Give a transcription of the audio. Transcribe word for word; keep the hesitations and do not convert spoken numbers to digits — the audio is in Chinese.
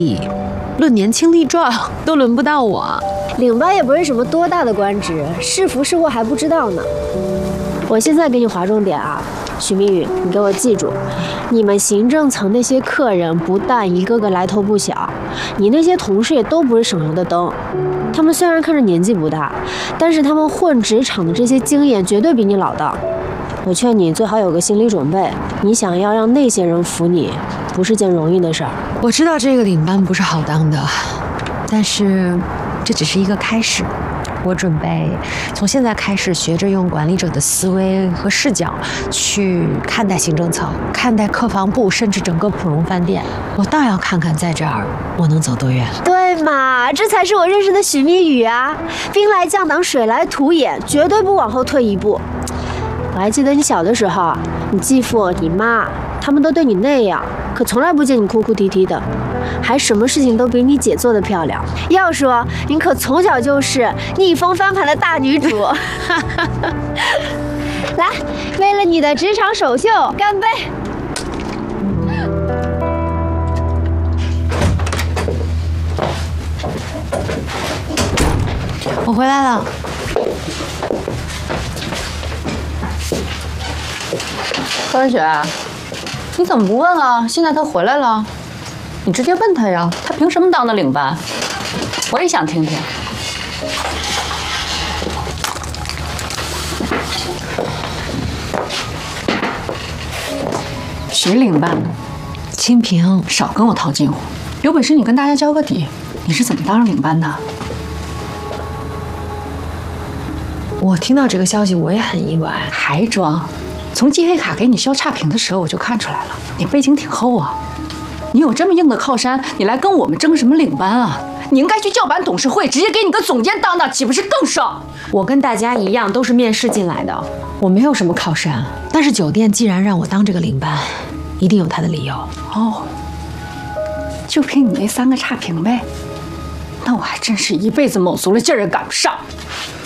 论年轻力壮，都轮不到我。 领班也不是什么多大的官职，是福是祸还不知道呢。我现在给你划重点啊，许明宇，你给我记住，你们行政层那些客人不但一个个来头不小，你那些同事也都不是省油的灯。他们虽然看着年纪不大，但是他们混职场的这些经验绝对比你老道。我劝你最好有个心理准备，你想要让那些人服你，不是件容易的事儿。 我知道这个领班不是好当的，但是这只是一个开始。我准备从现在开始学着用管理者的思维和视角去看待行政层，看待客房部，甚至整个普荣饭店。我倒要看看在这儿我能走多远。 对嘛，这才是我认识的许密宇啊！兵来将挡，水来土掩，绝对不往后退一步。我还记得你小的时候，你继父、你妈他们都对你那样，可从来不见你哭哭啼啼的，还什么事情都比你姐做得漂亮。要说你可从小就是逆风翻盘的大女主。来，为了你的职场首秀，干杯！ 我回来了。 何文雪，你怎么不问啊？现在他回来了，你直接问他呀，他凭什么当的领班？我也想听听。徐领班， 清平， 少跟我套近乎，有本事你跟大家交个底，你是怎么当上领班的？ 我听到这个消息我也很意外。 还装？从积黑卡给你消差评的时候我就看出来了，你背景挺厚啊。你有这么硬的靠山，你来跟我们争什么领班啊？你应该去叫板董事会，直接给你个总监当当，岂不是更爽？ 我跟大家一样都是面试进来的，我没有什么靠山。但是酒店既然让我当这个领班，一定有他的理由。 哦，就凭你那三个差评呗？那我还真是一辈子卯足了劲儿也赶不上。